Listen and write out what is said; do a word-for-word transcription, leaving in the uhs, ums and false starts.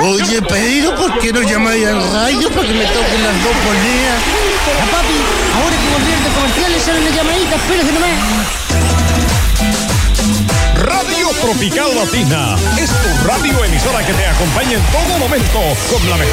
Oye, Pedro, ¿por qué no llamáis al radio para que me toquen las dos poleas? Ya, papi, ahora que volví de comerciales, sale una llamadita, espérate nomás. Radio Tropical Latina es tu radio emisora que te acompaña en todo momento con la mejor